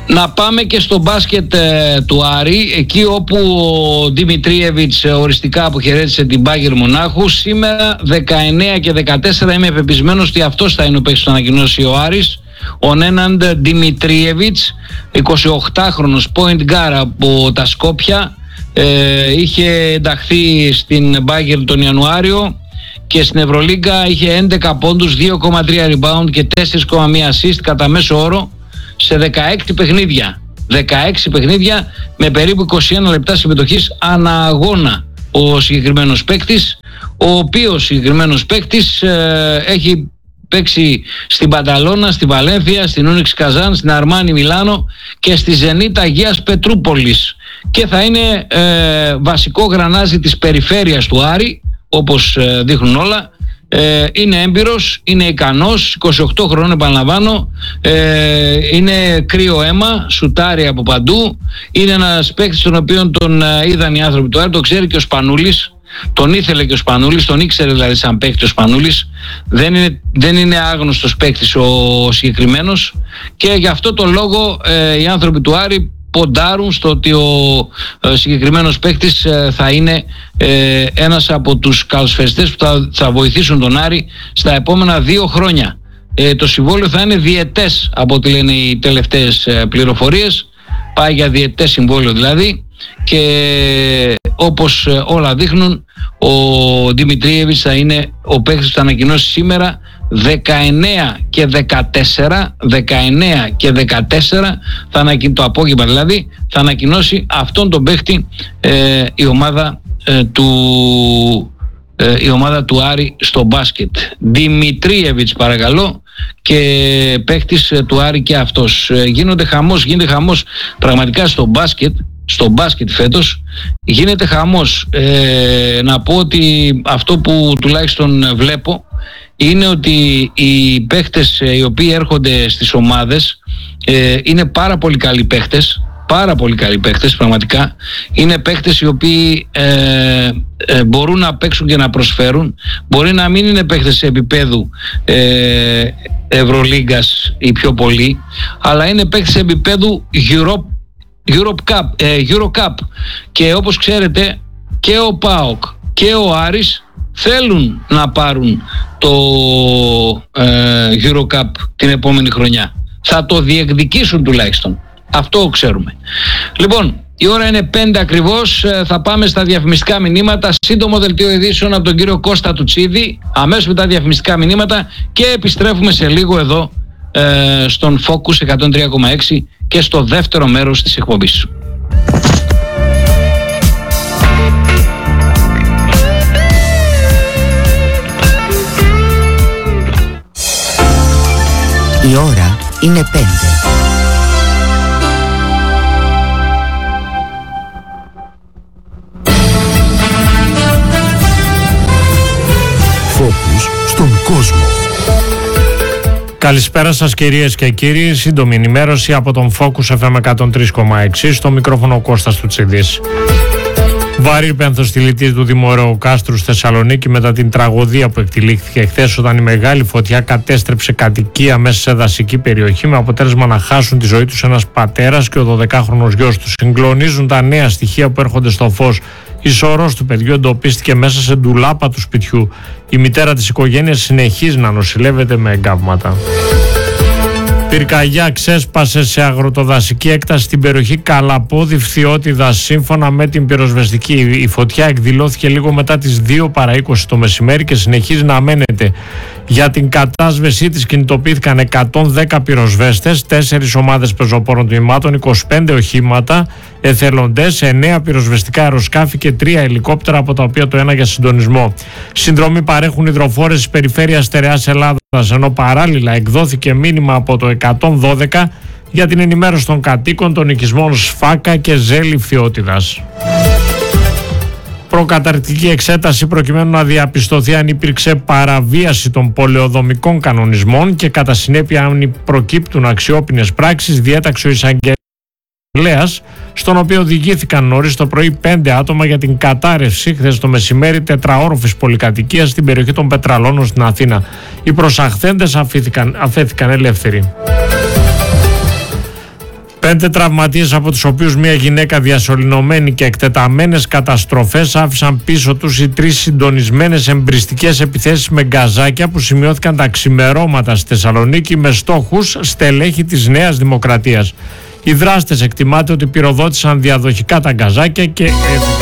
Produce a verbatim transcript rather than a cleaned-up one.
Να πάμε και στο μπάσκετ ε, του Άρη, εκεί όπου ο Δημητρίεβιτς ε, οριστικά αποχαιρέτησε την Μπάγερ Μονάχου. Σήμερα δεκαεννέα και δεκατέσσερα είμαι πεπισμένος ότι αυτός θα είναι ο παίκτης που θα ανακοινώσει ο Άρης. Ο Νέναντ Δημητρίεβιτς, εικοσιοκτάχρονος point guard από τα Σκόπια, ε, είχε ενταχθεί στην Μπάγερ τον Ιανουάριο και στην Ευρωλίγκα είχε έντεκα πόντους, δύο κόμμα τρία rebound και τέσσερα κόμμα ένα assist κατά μέσο όρο σε δεκαέξι παιχνίδια. δεκαέξι παιχνίδια με περίπου είκοσι ένα λεπτά συμμετοχής ανά αγώνα ο συγκεκριμένος παίκτης, ο οποίος συγκεκριμένος παίκτης ε, έχει παίξει στην Πανταλώνα, στη Βαλένθια, στην Ούνιξ Καζάν, στην Αρμάνι Μιλάνο και στη Ζενίτ Αγίας Πετρούπολης και θα είναι ε, βασικό γρανάζι της περιφέρειας του Άρη, όπως ε, δείχνουν όλα. Ε, είναι έμπειρος, είναι ικανός, είκοσι οκτώ χρονών επαναλαμβάνω, ε, είναι κρύο αίμα, σουτάρει από παντού, είναι ένας παίκτης τον οποίο τον ε, είδαν οι άνθρωποι του Άρη, το ξέρει και ο Σπανούλης, τον ήθελε και ο Σπανούλης, τον ήξερε δηλαδή σαν παίκτη ο Σπανούλης, δεν είναι, δεν είναι άγνωστος παίκτης ο, ο συγκεκριμένος και γι' αυτό το λόγο ε, οι άνθρωποι του Άρη ποντάρουν στο ότι ο ε, συγκεκριμένος παίκτης ε, θα είναι ε, ένας από τους καλοσφαιριστές που θα, θα βοηθήσουν τον Άρη στα επόμενα δύο χρόνια. Ε, το συμβόλαιο θα είναι διετές από ό,τι λένε οι τελευταίες ε, πληροφορίες, πάει για διετές συμβόλαιο δηλαδή, και όπως ε, όλα δείχνουν ο Δημητρίεβιτς θα είναι ο παίκτης που θα ανακοινώσει σήμερα δεκαεννέα και δεκατέσσερα, δεκαεννέα και δεκατέσσερα θα ανακοινώσει, το απόγευμα δηλαδή, θα ανακοινώσει αυτόν τον παίκτη ε, η ομάδα ε, του ε, η ομάδα του Άρη στο μπάσκετ. Δημητρίεβιτς παρακαλώ, και παίκτης ε, του Άρη και αυτός. Ε, γίνονται χαμός, γίνεται χαμός πραγματικά στο μπάσκετ. Στο μπάσκετ φέτος γίνεται χαμός. Ε, να πω ότι αυτό που τουλάχιστον βλέπω είναι ότι οι παίχτες οι οποίοι έρχονται στις ομάδες ε, είναι πάρα πολύ καλοί παίχτες, πάρα πολύ καλοί παίχτες πραγματικά. Είναι παίχτες οι οποίοι ε, ε, μπορούν να παίξουν και να προσφέρουν. Μπορεί να μην είναι παίχτες σε επίπεδου ε, Ευρωλίγκας ή πιο πολύ, αλλά είναι παίχτες σε επίπεδου Europe, Europe Cup, ε, Euro Cup. Και όπως ξέρετε και ο ΠΑΟΚ και ο Άρης θέλουν να πάρουν το ε, Euro Cup την επόμενη χρονιά. Θα το διεκδικήσουν τουλάχιστον. Αυτό ξέρουμε. Λοιπόν, η ώρα είναι πέντε ακριβώς. Θα πάμε στα διαφημιστικά μηνύματα. Σύντομο δελτίο ειδήσεων από τον κύριο Κώστα Τουτσίδη. Αμέσως μετά διαφημιστικά μηνύματα και επιστρέφουμε σε λίγο εδώ ε, στον Focus εκατόν τρία κόμμα έξι και στο δεύτερο μέρος της εκπομπής. Η ώρα είναι πέντε. Φόκους στον κόσμο. Καλησπέρα σας κυρίες και κύριοι, σύντομη ενημέρωση από τον Focus εφ εμ εκατόν τρία κόμμα έξι, στο μικρόφωνο Κώστας Τουτσίδης. Βαρύ πένθος στη λιτή του Δημοραίου Κάστρου στη Θεσσαλονίκη μετά την τραγωδία που εκτυλίχθηκε χθες όταν η μεγάλη φωτιά κατέστρεψε κατοικία μέσα σε δασική περιοχή με αποτέλεσμα να χάσουν τη ζωή τους ένας πατέρας και ο δωδεκάχρονος γιος του. Συγκλονίζουν τα νέα στοιχεία που έρχονται στο φως. Η σωρός του παιδιού εντοπίστηκε μέσα σε ντουλάπα του σπιτιού. Η μητέρα της οικογένειας συνεχίζει να νοσηλεύεται με εγκάβματα. Πυρκαγιά ξέσπασε σε αγροτοδασική έκταση στην περιοχή Καλαπόδη Φθιώτιδα. Σύμφωνα με την πυροσβεστική, η φωτιά εκδηλώθηκε λίγο μετά τις δύο παρά είκοσι το μεσημέρι και συνεχίζει να μένεται. Για την κατάσβεσή της κινητοποιήθηκαν εκατόν δέκα πυροσβέστες, τέσσερις ομάδες πεζοπόρων τμήματων, είκοσι πέντε οχήματα, εθελοντές, εννέα πυροσβεστικά αεροσκάφη και τρία ελικόπτερα, από τα οποία το ένα για συντονισμό. Συνδρομή παρέχουν υδροφόρες της περιφέρειας Στερεάς Ελλάδας, ενώ παράλληλα εκδόθηκε μήνυμα από το εκατόν δώδεκα για την ενημέρωση των κατοίκων των οικισμών Σφάκα και Ζέλη Φθιώτιδας. Προκαταρκτική εξέταση προκειμένου να διαπιστωθεί αν υπήρξε παραβίαση των πολεοδομικών κανονισμών και κατά συνέπεια αν προκύπτουν αξιόπινες πράξεις, διέταξε ο εισαγγελέας, στον οποίο οδηγήθηκαν νωρίς το πρωί πέντε άτομα για την κατάρρευση χθες το μεσημέρι τετραόροφης πολυκατοικίας στην περιοχή των Πετραλώνων στην Αθήνα. Οι προσαχθέντες αφέθηκαν, αφέθηκαν ελεύθεροι. Πέντε τραυματίες, από τους οποίους μια γυναίκα, διασωληνωμένη, και εκτεταμένες καταστροφές άφησαν πίσω τους οι τρεις συντονισμένες εμπριστικές επιθέσεις με γκαζάκια που σημειώθηκαν τα ξημερώματα στη Θεσσαλονίκη με στόχους στελέχη της Νέας Δημοκρατίας. Οι δράστες εκτιμάται ότι πυροδότησαν διαδοχικά τα γκαζάκια και